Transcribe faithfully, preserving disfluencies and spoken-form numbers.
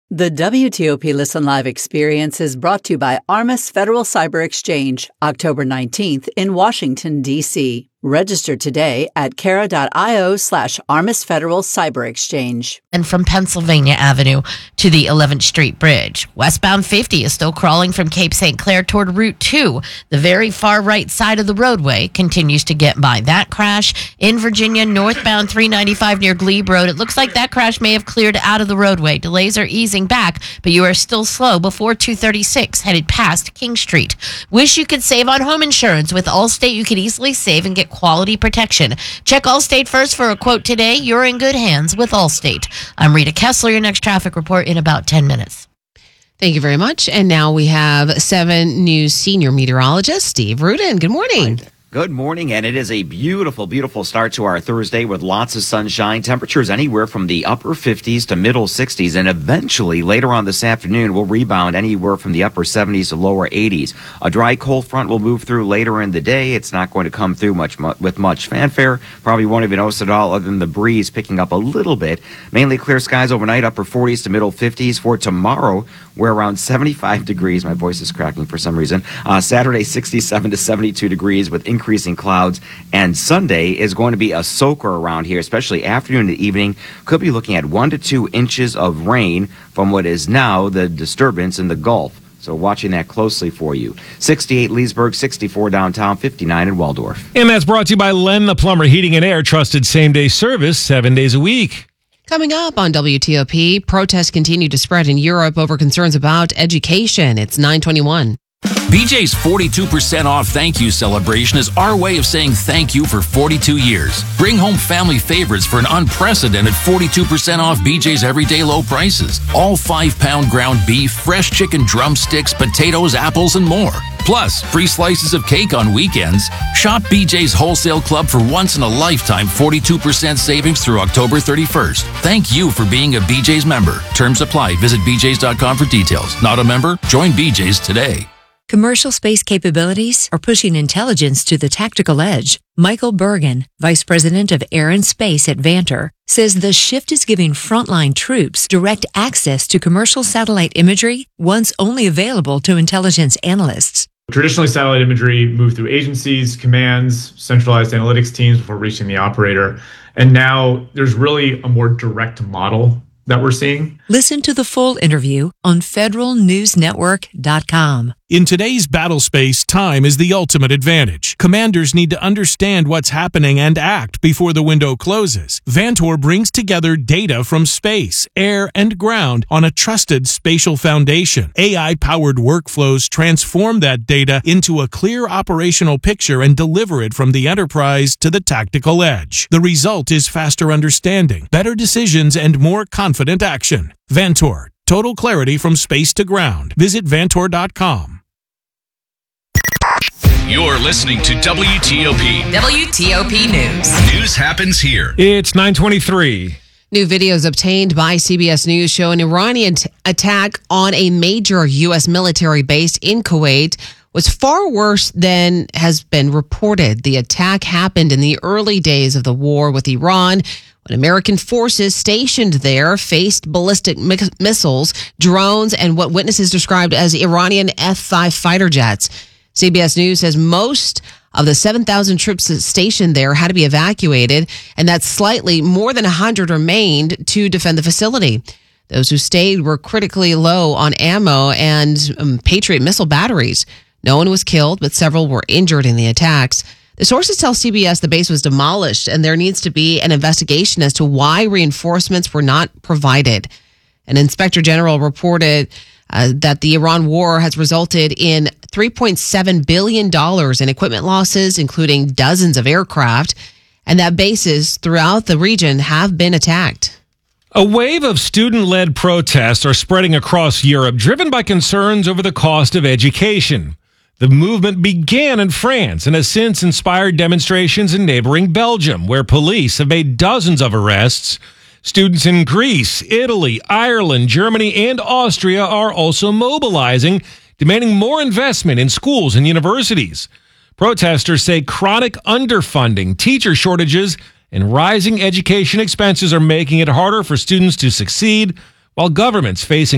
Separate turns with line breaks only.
The W T O P Listen Live experience is brought to you by Armis Federal Cyber Exchange, October nineteenth in Washington, D C Register today at cara.io slash Armis Federal Cyber Exchange.
And from Pennsylvania Avenue to the eleventh Street Bridge. Westbound fifty is still crawling from Cape Saint Clair toward Route two. The very far right side of the roadway continues to get by that crash. In Virginia, northbound three ninety-five near Glebe Road, it looks like that crash may have cleared out of the roadway. Delays are easing back, but you are still slow before two thirty-six, headed past King Street. Wish you could save on home insurance. With Allstate, you could easily save and get quality protection. Check Allstate first for a quote today. You're in good hands with Allstate. I'm Rita Kessler, your next traffic report in about ten minutes.
Thank you very much. And now we have seven News senior meteorologist Steve Rudin. Good morning.
Good morning, and it is a beautiful, beautiful start to our Thursday with lots of sunshine. Temperatures anywhere from the upper fifties to middle sixties, and eventually later on this afternoon we'll rebound anywhere from the upper seventies to lower eighties. A dry cold front will move through later in the day. It's not going to come through much with much fanfare. Probably won't even notice it all other than the breeze picking up a little bit. Mainly clear skies overnight, upper forties to middle fifties. For tomorrow, we're around seventy-five degrees. My voice is cracking for some reason. Uh, Saturday, sixty-seven to seventy-two degrees with increasing clouds, and Sunday is going to be a soaker around here, especially afternoon and evening. Could be looking at one to two inches of rain from what is now the disturbance in the Gulf. So watching that closely for you. sixty-eight Leesburg, sixty-four downtown, fifty-nine in Waldorf.
And that's brought to you by Len the Plumber Heating and Air, trusted same-day service seven days a week.
Coming up on W T O P, protests continue to spread in Europe over concerns about education. It's nine twenty-one.
B J's forty-two percent off thank you celebration is our way of saying thank you for forty-two years. Bring home family favorites for an unprecedented forty-two percent off B J's everyday low prices. All five-pound ground beef, fresh chicken drumsticks, potatoes, apples, and more. Plus, free slices of cake on weekends. Shop B J's Wholesale Club for once-in-a-lifetime forty-two percent savings through October thirty-first. Thank you for being a B J's member. Terms apply. Visit b j's dot com for details. Not a member? Join B J's today.
Commercial space capabilities are pushing intelligence to the tactical edge. Michael Bergen, Vice President of Air and Space at Vantor, says the shift is giving frontline troops direct access to commercial satellite imagery once only available to intelligence analysts.
Traditionally, satellite imagery moved through agencies, commands, centralized analytics teams before reaching the operator. And now there's really a more direct model that we're seeing.
Listen to the full interview on federal news network dot com.
In today's battle space, time is the ultimate advantage. Commanders need to understand what's happening and act before the window closes. Vantor brings together data from space, air, and ground on a trusted spatial foundation. A I-powered workflows transform that data into a clear operational picture and deliver it from the enterprise to the tactical edge. The result is faster understanding, better decisions, and more confident action. Vantor. Total clarity from space to ground. Visit vantor dot com.
You're listening to W T O P.
W T O P News.
News happens here.
It's nine twenty-three.
New videos obtained by C B S News show an Iranian t- attack on a major U S military base in Kuwait was far worse than has been reported. The attack happened in the early days of the war with Iran, when American forces stationed there faced ballistic mi- missiles, drones, and what witnesses described as Iranian F five fighter jets. C B S News says most of the seven thousand troops stationed there had to be evacuated, and that slightly more than one hundred remained to defend the facility. Those who stayed were critically low on ammo and um, Patriot missile batteries. No one was killed, but several were injured in the attacks. The sources tell C B S the base was demolished, and there needs to be an investigation as to why reinforcements were not provided. An inspector general reported uh, that the Iran war has resulted in three point seven billion dollars in equipment losses, including dozens of aircraft, and that bases throughout the region have been attacked.
A wave of student-led protests are spreading across Europe, driven by concerns over the cost of education. The movement began in France and has since inspired demonstrations in neighboring Belgium, where police have made dozens of arrests. Students in Greece, Italy, Ireland, Germany, and Austria are also mobilizing, demanding more investment in schools and universities. Protesters say chronic underfunding, teacher shortages, and rising education expenses are making it harder for students to succeed, while governments facing